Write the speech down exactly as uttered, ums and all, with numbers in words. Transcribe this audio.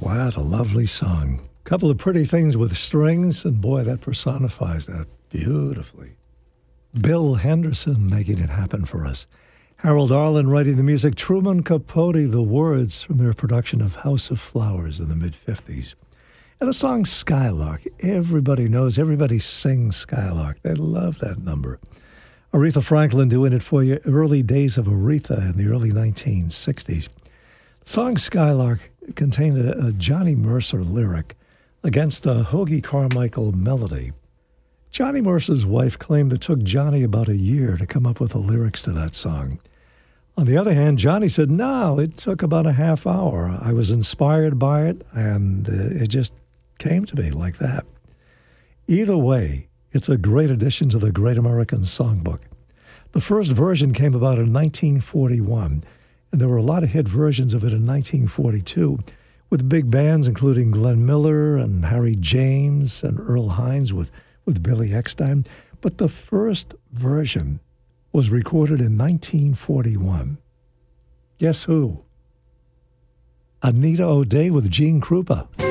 What a lovely song. Couple of pretty things with strings, and boy, that personifies that beautifully. Bill Henderson making it happen for us. Harold Arlen writing the music. Truman Capote the words from their production of House of Flowers in the mid-fifties. And the song Skylark. Everybody knows, everybody sings Skylark. They love that number. Aretha Franklin doing it for you. Early days of Aretha in the early nineteen sixties. The song Skylark contained a, a Johnny Mercer lyric against the Hoagy Carmichael melody. Johnny Mercer's wife claimed it took Johnny about a year to come up with the lyrics to that song. On the other hand, Johnny said, no, it took about a half hour. I was inspired by it, and uh, it just came to me like that. Either way, it's a great addition to the Great American Songbook. The first version came about in nineteen forty-one, and there were a lot of hit versions of it in nineteen forty-two, with big bands including Glenn Miller and Harry James and Earl Hines with, with Billy Eckstine. But the first version was recorded in nineteen forty-one. Guess who? Anita O'Day with Gene Krupa.